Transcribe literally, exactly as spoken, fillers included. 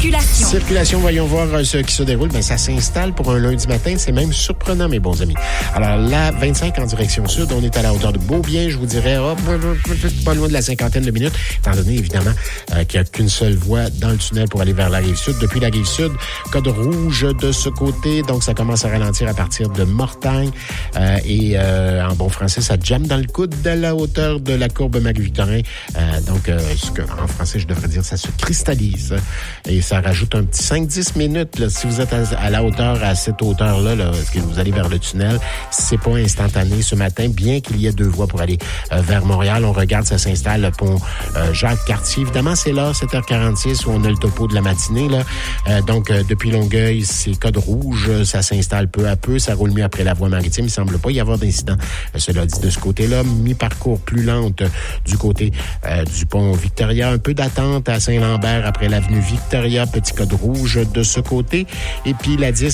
Circulation. Circulation, voyons voir euh, ce qui se déroule. Ben, ça s'installe pour un lundi matin. C'est même surprenant, mes bons amis. Alors, la vingt-cinq en direction sud, on est à la hauteur de Beaubien. Je vous dirais, oh, pas loin de la cinquantaine de minutes, étant donné, évidemment, euh, qu'il n'y a qu'une seule voie dans le tunnel pour aller vers la rive sud. Depuis la rive sud, code rouge de ce côté. Donc, ça commence à ralentir à partir de Mortagne. Euh, et euh, en bon français, ça jamme dans le coude à la hauteur de la courbe Marie-Victorin. Euh, donc, euh, ce que en français, je devrais dire, ça se cristallise. Et ça rajoute un petit cinq à dix minutes. Là, si vous êtes à, à la hauteur, à cette hauteur-là, là, que vous allez vers le tunnel, c'est pas instantané ce matin, bien qu'il y ait deux voies pour aller euh, vers Montréal. On regarde, ça s'installe, le pont euh, Jacques-Cartier. Évidemment, c'est là, sept heures quarante-six, où on a le topo de la matinée. Là. Euh, donc, euh, depuis Longueuil, c'est code rouge. Ça s'installe peu à peu. Ça roule mieux après la voie maritime. Il semble pas y avoir d'incident. Euh, cela dit, de ce côté-là, mi-parcours plus lente euh, du côté euh, du pont Victoria. Un peu d'attente à Saint-Lambert après l'avenue Victoria. Petit code rouge de ce côté. Et puis, la dix